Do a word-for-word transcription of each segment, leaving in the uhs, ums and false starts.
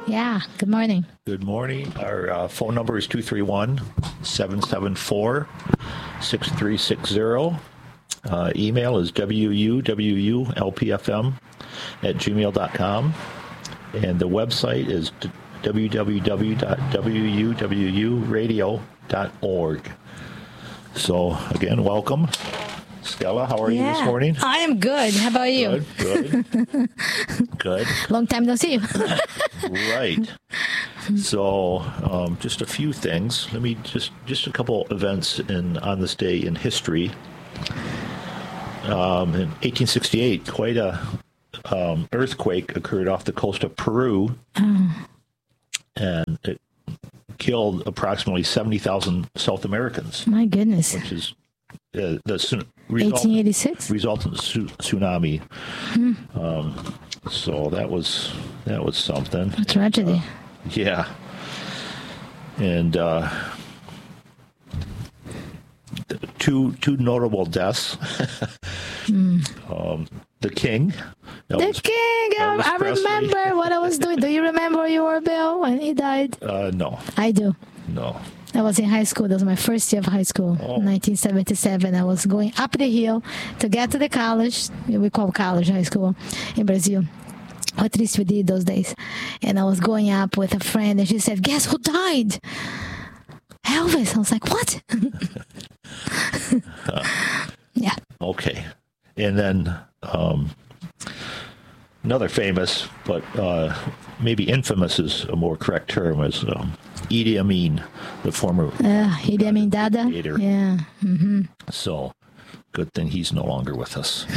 Yeah, good morning. Good morning. Our uh, phone number is two three one, seven seven four, six three six zero. Uh, email is w u w u l p f m at gmail dot com. And the website is w w w dot w u w u radio dot org. So, again, welcome. Stella, how are yeah, you this morning? I am good. How about you? Good, good. Good. Long time no see you. Right. So, um, just a few things. Let me just just a couple events in on this day in history. Um, in eighteen sixty-eight, quite a um, earthquake occurred off the coast of Peru, oh. and it killed approximately seventy thousand South Americans. My goodness. Which is uh, the eighteen eighty-six resultant su- tsunami. Hmm. Um, so that was that was something. A tragedy. Uh, yeah. And uh, two two notable deaths. mm. um, the king. The was, king. I, I remember what I was doing. Do you remember where you were, Bill, when he died? Uh, no. I do. No. I was in high school. That was my first year of high school, oh. nineteen seventy-seven. I was going up the hill to get to the college. We call college high school in Brazil. Or at least we did those days. And I was going up with a friend, and she said, "Guess who died? Elvis." I was like, "What?" uh, yeah. Okay. And then um, another famous, but uh, maybe infamous is a more correct term, is um, Idi Amin, the former uh, Idi Amin Dada. Dictator. Yeah. Mm-hmm. So, good thing he's no longer with us.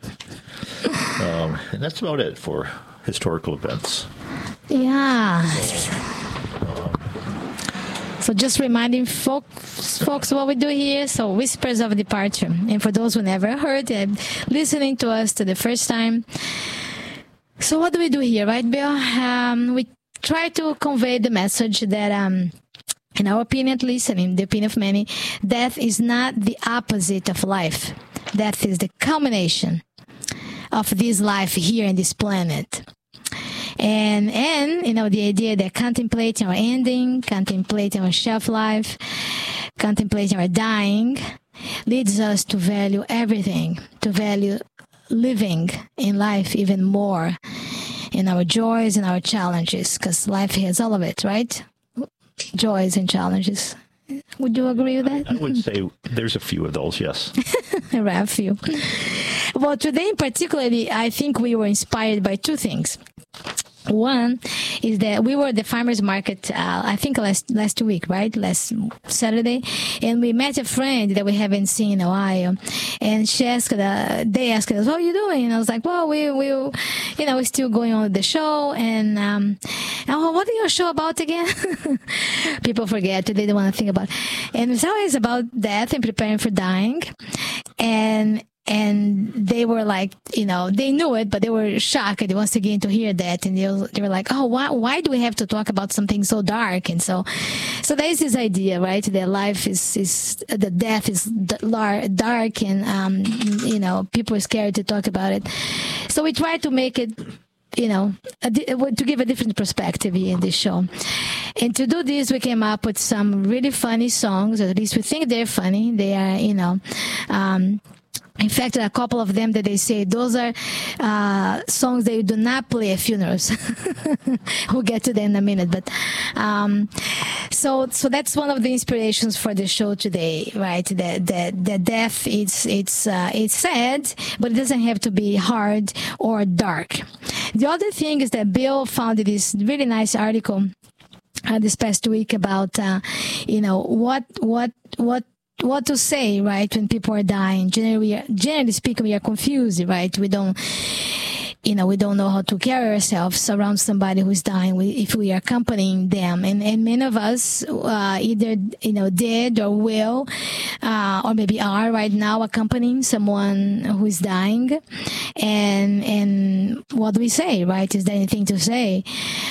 um, and that's about it for historical events. Yeah. So, um, so just reminding folks, folks what we do here. So Whispers of Departure. And for those who never heard, uh, listening to us to the first time. So what do we do here, right, Bill? Um, we try to convey the message that, um, in our opinion, at least, and in the opinion of many, death is not the opposite of life. Death is the culmination of this life here in this planet. And, and, you know, the idea that contemplating our ending, contemplating our shelf life, contemplating our dying leads us to value everything, to value living in life even more, in our joys and our challenges, because life has all of it, right? Joys and challenges. Would you agree with that? I, I would say there's a few of those, yes. Right, a few. Well, today particularly, I think we were inspired by two things. One is that we were at the farmers market, uh, I think last last week, right? Last Saturday. And we met a friend that we haven't seen in a while. And she asked, uh, they asked us, "What are you doing?" And I was like, well, we, we, you know, we're still going on with the show. And, um, and what is your show about again? People forget. They don't want to think about it. And it's always about death and preparing for dying. And, And they were like, you know, they knew it, but they were shocked once again to hear that. And they were, they were like, oh, why, why do we have to talk about something so dark? And so, so there's this idea, right? That life is, is, the death is dark and, um, you know, people are scared to talk about it. So we try to make it, you know, a, to give a different perspective in this show. And to do this, we came up with some really funny songs, or at least we think they're funny. They are, you know, um, in fact, a couple of them that they say, those are uh, songs that you do not play at funerals. We'll get to that in a minute. But um, so so that's one of the inspirations for the show today, right? That that that death, it's it's uh, it's sad, but it doesn't have to be hard or dark. The other thing is that Bill found this really nice article uh, this past week about uh, you know what what what. what to say, right, when people are dying. Generally, we are, generally speaking, we are confused, right? We don't, you know, we don't know how to carry ourselves around somebody who's dying we, if we are accompanying them. And, and many of us uh, either, you know, did or will, uh, or maybe are right now accompanying someone who is dying. And, and what do we say, right? Is there anything to say?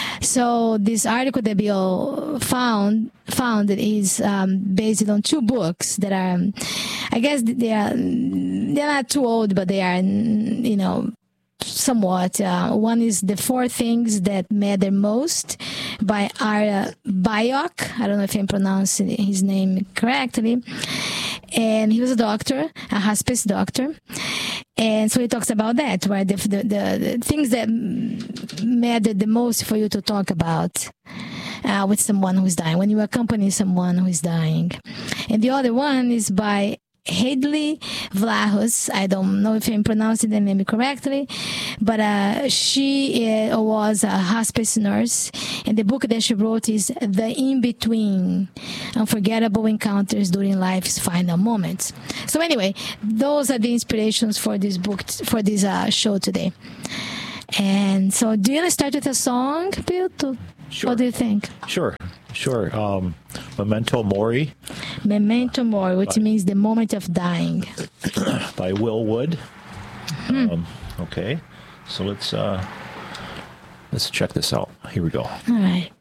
So this article that Bill found, found is um, based on two books that are, I guess they are, they're not too old, but they are, you know, somewhat. Uh, one is The Four Things That Matter Most by Ara Byock. I don't know if I'm pronouncing his name correctly. And he was a doctor, a hospice doctor. And so he talks about that, right? The, the, the, the things that matter the most for you to talk about uh, with someone who's dying, when you accompany someone who is dying. And the other one is by Hadley Vlahos. I don't know if I'm pronouncing the name correctly, but uh, she uh, was a hospice nurse, and the book that she wrote is The In-Between, Unforgettable Encounters During Life's Final Moments. So anyway, those are the inspirations for this book, for this uh, show today. And so do you want to start with a song, Bill? To, Sure. What do you think? Sure, sure. Um, Memento Mori. Memento Mori, which means the moment of dying. By Will Wood. Hmm. Um, okay, so let's uh, let's check this out. Here we go. All right.